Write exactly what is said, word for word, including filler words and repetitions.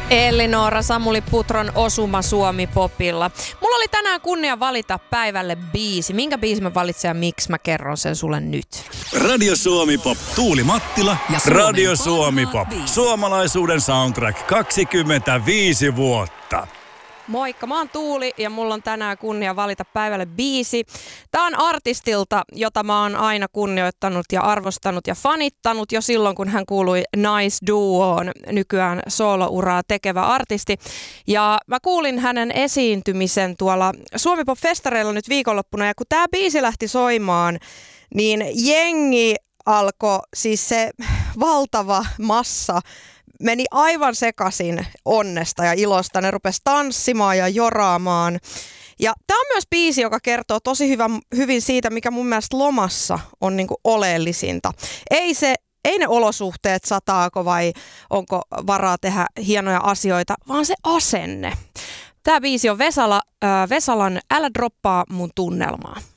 Elinora Samuli Putron osuma Suomi-popilla. Mulla oli tänään kunnia valita päivälle biisi. Minkä biisi mä valitsen ja miksi, mä kerron sen sulle nyt. Radio Suomi-pop, Tuuli Mattila ja Radio Suomi-pop. Suomalaisuuden soundtrack kaksikymmentäviisi vuotta. Moikka, mä oon Tuuli ja mulla on tänään kunnia valita päivälle biisi. Tää on artistilta, jota mä oon aina kunnioittanut ja arvostanut ja fanittanut jo silloin, kun hän kuului Nice Duoon, nykyään soolouraa tekevä artisti. Ja mä kuulin hänen esiintymisen tuolla Suomi-pop-festareilla nyt viikonloppuna, ja kun tää biisi lähti soimaan, niin jengi alkoi, siis se valtava massa, meni aivan sekaisin onnesta ja ilosta. Ne rupesi tanssimaan ja joraamaan. Ja tämä on myös biisi, joka kertoo tosi hyvä, hyvin siitä, mikä mun mielestä lomassa on niinku oleellisinta. Ei, se, ei ne olosuhteet, sataako vai onko varaa tehdä hienoja asioita, vaan se asenne. Tämä biisi on Vesala, äh, Vesalan Älä droppaa mun tunnelmaa.